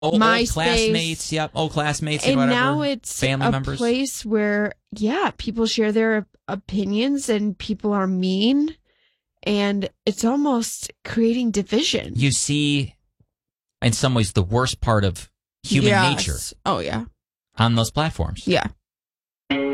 Old MySpace. classmates, yep. Old classmates or And whatever. now it's family a members. place where, people share their opinions and people are mean. And it's almost creating division. You see, in some ways, the worst part of human nature Oh, yeah. on those platforms. Yeah.